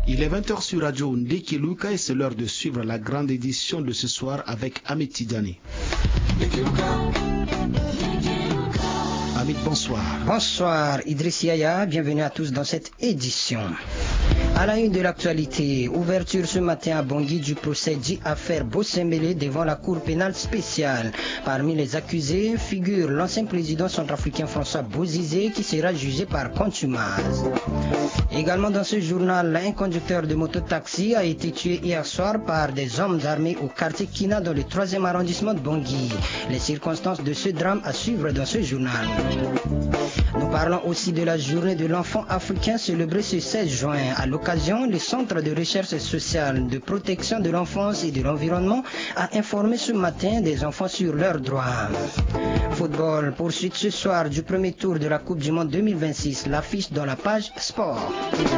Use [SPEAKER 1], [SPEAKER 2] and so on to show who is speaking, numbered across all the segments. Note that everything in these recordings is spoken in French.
[SPEAKER 1] Il est 20h sur Radio Ndeki Luka et c'est l'heure de suivre la grande édition de ce soir avec Amit Tidjani. Amit, bonsoir.
[SPEAKER 2] Bonsoir Idriss Yaya, bienvenue à tous dans cette édition. À la une de l'actualité, ouverture ce matin à Bangui du procès dit affaire Bossembele devant la Cour pénale spéciale. Parmi les accusés figure l'ancien président centrafricain François Bozizé qui sera jugé par contumace. Également dans ce journal, un conducteur de moto-taxi a été tué hier soir par des hommes armés au quartier Kina dans le 3e arrondissement de Bangui. Les circonstances de ce drame à suivre dans ce journal. Nous parlons aussi de la journée de l'enfant africain célébrée ce 16 juin. À l'occasion, le Centre de recherche sociale de protection de l'enfance et de l'environnement a informé ce matin des enfants sur leurs droits. Football, poursuite ce soir du premier tour de la Coupe du Monde 2026, l'affiche dans la page sport.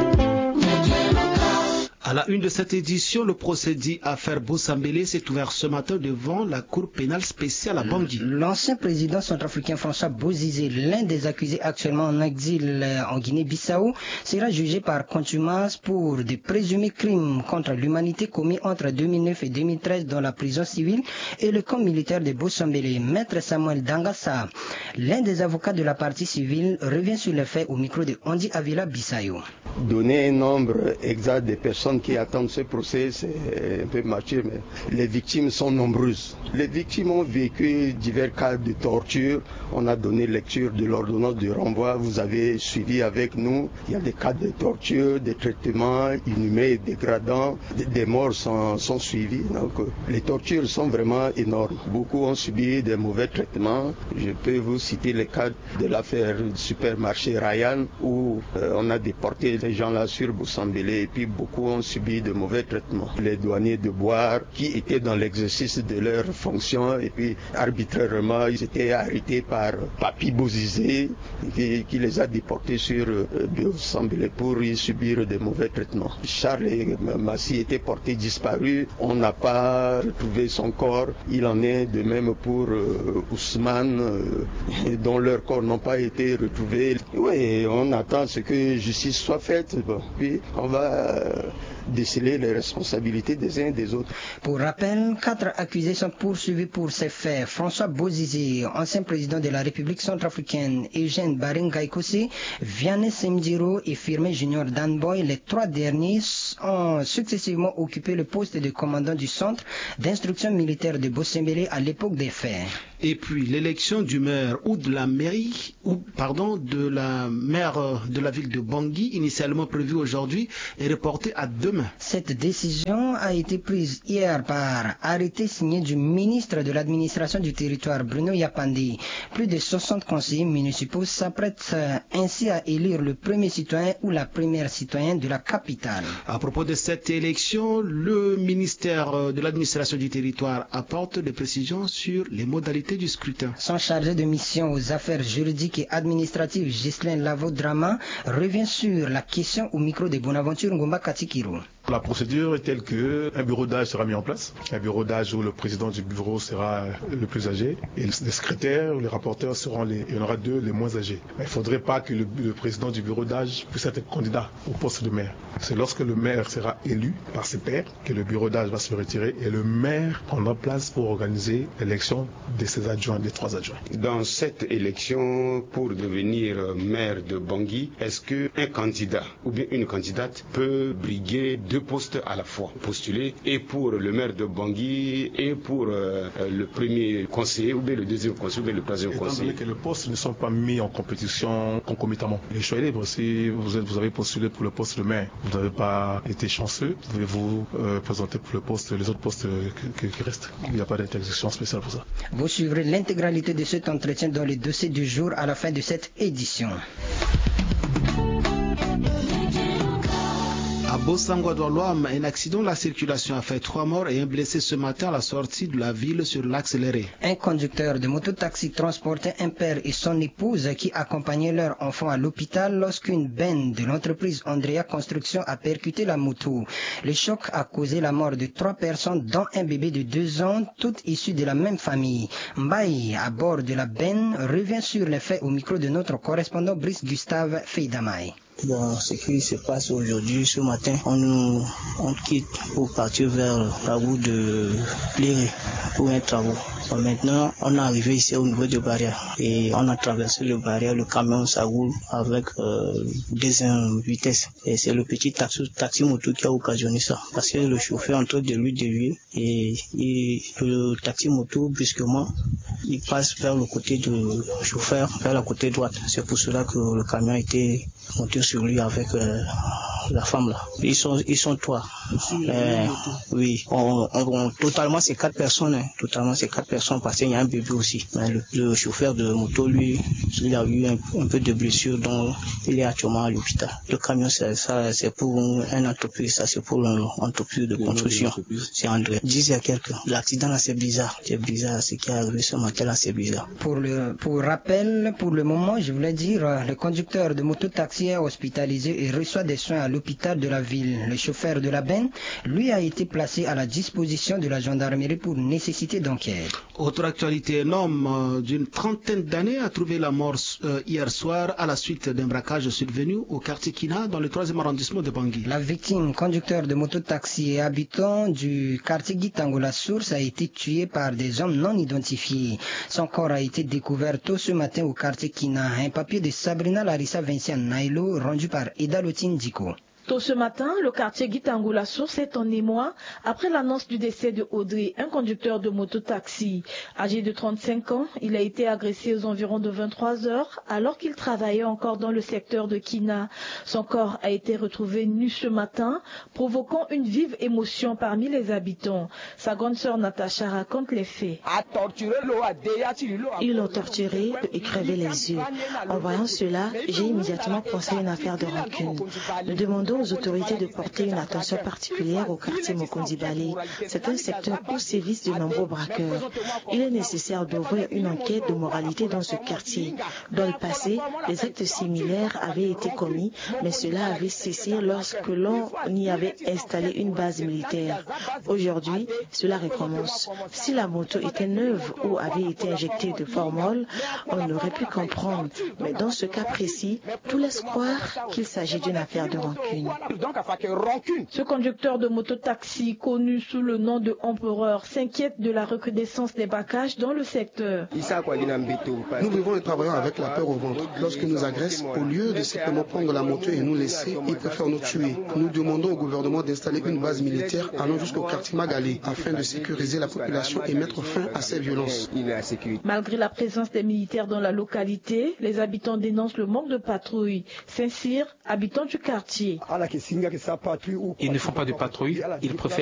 [SPEAKER 1] À la une de cette édition, le procès dit affaire Bossembele s'est ouvert ce matin devant la Cour pénale spéciale à Bangui.
[SPEAKER 2] L'ancien président centrafricain François Bozizé, l'un des accusés actuellement en exil en Guinée-Bissau, sera jugé par contumace pour des présumés crimes contre l'humanité commis entre 2009 et 2013 dans la prison civile et le camp militaire de Bossembele. Maître Samuel Dangassa, l'un des avocats de la partie civile, revient sur les faits au micro de Ondi Avila Bissau.
[SPEAKER 3] Donner un nombre exact de personnes qui attendent ce procès, c'est un peu matché, mais les victimes sont nombreuses. Les victimes ont vécu divers cas de torture. On a donné lecture de l'ordonnance de renvoi. Vous avez suivi avec nous. Il y a des cas de torture, des traitements inhumains et dégradants. Des morts sont suivis. Donc, les tortures sont vraiment énormes. Beaucoup ont subi des mauvais traitements. Je peux vous citer le cas de l'affaire du supermarché Ryan où on a déporté ces gens-là sur Bossembele et puis beaucoup ont subi de mauvais traitements. Les douaniers de Boire qui étaient dans l'exercice de leurs fonctions et puis arbitrairement ils étaient arrêtés par Papi Bozizé qui les a déportés sur Bossembele pour y subir de mauvais traitements. Charles Massi était porté disparu, on n'a pas retrouvé son corps. Il en est de même pour Ousmane dont leurs corps n'ont pas été retrouvés. Oui, on attend ce que justice soit faite. Bon. Puis on va déceler les responsabilités des uns et des autres.
[SPEAKER 2] Pour rappel, 4 accusés sont poursuivis pour ces faits. François Bozizé, ancien président de la République centrafricaine, Eugène Baringaikose, Vianney Semdiro et Firmin Junior Danboy, les 3 derniers ont successivement occupé le poste de commandant du centre d'instruction militaire de Bossembele à l'époque des faits.
[SPEAKER 1] Et puis l'élection du maire ou de la mairie, de la maire de la ville de Bangui, initialement prévue aujourd'hui, est reportée à demain.
[SPEAKER 2] Cette décision a été prise hier par arrêté signé du ministre de l'administration du territoire Bruno Yapandi. Plus de 60 conseillers municipaux s'apprêtent ainsi à élire le premier citoyen ou la première citoyenne de la capitale.
[SPEAKER 1] À propos de cette élection, le ministère de l'administration du territoire apporte des précisions sur les modalités du scrutin.
[SPEAKER 2] Son chargé de mission aux affaires juridiques et administratives, Ghislain Lavo-Drama, revient sur la question au micro de Bonaventure Ngomba Katikiro.
[SPEAKER 4] La procédure est telle qu'un bureau d'âge sera mis en place. Un bureau d'âge où le président du bureau sera le plus âgé et les secrétaires, les rapporteurs seront il y en aura 2 les moins âgés. Mais il ne faudrait pas que le président du bureau d'âge puisse être candidat au poste de maire. C'est lorsque le maire sera élu par ses pairs que le bureau d'âge va se retirer et le maire prendra place pour organiser l'élection de ses adjoints, des 3 adjoints.
[SPEAKER 5] Dans cette élection, pour devenir maire de Bangui, est-ce qu'un candidat ou bien une candidate peut briguer 2 postes à la fois, postuler et pour le maire de Bangui et pour le premier conseiller ou bien le deuxième conseiller ou bien le troisième conseiller?
[SPEAKER 4] Étant donné que les postes ne sont pas mis en compétition concomitamment. Les choix est libre. Si vous avez postulé pour le poste de maire, vous n'avez pas été chanceux, vous pouvez vous présenter pour les autres postes qui restent. Il n'y a pas d'interdiction spéciale pour ça.
[SPEAKER 2] Vous suivrez l'intégralité de cet entretien dans le dossier du jour à la fin de cette édition.
[SPEAKER 1] À Bossangwa-Doualoam, un accident de la circulation a fait 3 morts et un blessé ce matin à la sortie de la ville sur l'accéléré.
[SPEAKER 2] Un conducteur de mototaxi transportait un père et son épouse qui accompagnaient leur enfant à l'hôpital lorsqu'une benne de l'entreprise Andrea Construction a percuté la moto. Le choc a causé la mort de 3 personnes dont un bébé de 2 ans, toutes issues de la même famille. Mbaye, à bord de la benne, revient sur les faits au micro de notre correspondant Brice Gustave Feydamaï.
[SPEAKER 6] Bon, ce qui se passe aujourd'hui, ce matin, on quitte pour partir vers la route de Léré pour un travaux. Bon, maintenant, on est arrivé ici au niveau de barrière et on a traversé le barrière, le camion ça roule avec deuxième vitesse. Et c'est le petit taxi moto qui a occasionné ça. Parce que le chauffeur est en train de lui dévier et le taxi moto, brusquement, il passe vers le côté du chauffeur, vers la côté droite. C'est pour cela que le camion a été monté sur lui avec la femme là. Ils sont trois. Oui, totalement c'est 4 personnes. Hein. Totalement c'est 4 personnes parce qu'il y a un bébé aussi. Mais le chauffeur de moto, lui, il a eu un peu de blessure, donc il est actuellement à l'hôpital. Le camion, c'est pour une entreprise, ça c'est pour une entreprise de construction. C'est André. Disent à quelqu'un. L'accident là c'est bizarre. C'est bizarre, ce qui est arrivé ce matin là, c'est bizarre.
[SPEAKER 2] Pour rappel, pour le moment, je voulais dire, le conducteur de moto-taxi est hospitalisé et reçoit des soins à l'hôpital de la ville. Le chauffeur de la benne, lui, a été placé à la disposition de la gendarmerie pour nécessité d'enquête.
[SPEAKER 1] Autre actualité, un homme d'une trentaine d'années a trouvé la mort hier soir à la suite d'un braquage survenu au quartier Kina dans le 3e arrondissement de Bangui.
[SPEAKER 2] La victime, conducteur de moto-taxi et habitant du quartier Gitangola Source, a été tué par des hommes non identifiés. Son corps a été découvert tôt ce matin au quartier Kina. Un papier de Sabrina Larissa Vincent Nailo rendu par Edalotine Diko.
[SPEAKER 7] Tôt ce matin, le quartier Gitangola Source est en émoi après l'annonce du décès de Audrey, un conducteur de moto-taxi. Âgé de 35 ans, il a été agressé aux environs de 23 heures alors qu'il travaillait encore dans le secteur de Kina. Son corps a été retrouvé nu ce matin, provoquant une vive émotion parmi les habitants. Sa grande sœur Natacha raconte les faits.
[SPEAKER 8] Ils l'ont torturé et crevé les yeux. En voyant cela, j'ai immédiatement pensé à une affaire de rancune. Nous demandons aux autorités de porter une attention particulière au quartier Mokondi-Balé. C'est un secteur où sévissent de nombreux braqueurs. Il est nécessaire d'ouvrir une enquête de moralité dans ce quartier. Dans le passé, des actes similaires avaient été commis, mais cela avait cessé lorsque l'on y avait installé une base militaire. Aujourd'hui, cela recommence. Si la moto était neuve ou avait été injectée de formol, on aurait pu comprendre. Mais dans ce cas précis, tout laisse croire qu'il s'agit d'une affaire de rancune.
[SPEAKER 7] Ce conducteur de moto-taxi, connu sous le nom de Empereur, s'inquiète de la recrudescence des braquages dans le secteur.
[SPEAKER 9] Nous vivons et travaillons avec la peur au ventre. Lorsqu'ils nous agressent, au lieu de simplement prendre la moto et nous laisser, ils préfèrent nous tuer. Nous demandons au gouvernement d'installer une base militaire allant jusqu'au quartier Magalé afin de sécuriser la population et mettre fin à ces violences.
[SPEAKER 7] Malgré la présence des militaires dans la localité, les habitants dénoncent le manque de patrouilles. Saint-Cyr, habitant du quartier.
[SPEAKER 10] Ils ne font pas de patrouille, ils préfèrent